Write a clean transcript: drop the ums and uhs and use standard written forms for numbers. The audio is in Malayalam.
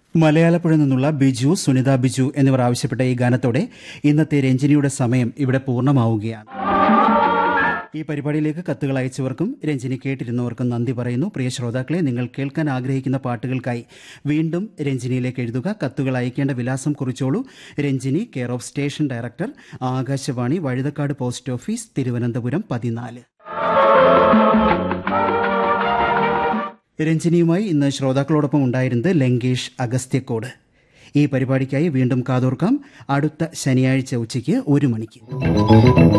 മലയാളപ്പുഴ നിന്നുള്ള ബിജു, സുനിത ബിജു എന്നിവർ ആവശ്യപ്പെട്ട ഈ ഗാനത്തോടെ ഇന്നത്തെ രഞ്ജിനിയുടെ സമയം ഇവിടെ പൂർണ്ണമാവുകയാണ്. ഈ പരിപാടിയിലേക്ക് കത്തുകൾ അയച്ചവർക്കും രഞ്ജിനി കേട്ടിരുന്നവർക്കും നന്ദി പറയുന്നു. പ്രിയ ശ്രോതാക്കളെ, നിങ്ങൾ കേൾക്കാൻ ആഗ്രഹിക്കുന്ന പാട്ടുകൾക്കായി വീണ്ടും രഞ്ജിനിയിലേക്ക് എഴുതുക. കത്തുകൾ അയക്കേണ്ട വിലാസം കുറിച്ചോളൂ. Ranjini, care of station director, Akashvani, Vazhuthacaud post office, Thiruvananthapuram 14. രഞ്ജിനിയുമായി ഇന്ന് ശ്രോതാക്കളോടൊപ്പം ഉണ്ടായിരുന്നത് ലങ്കേഷ് അഗസ്ത്യക്കോട്. ഈ പരിപാടിക്കായി വീണ്ടും കാതോർക്കാം അടുത്ത ശനിയാഴ്ച ഉച്ചയ്ക്ക് 1 മണിക്ക്.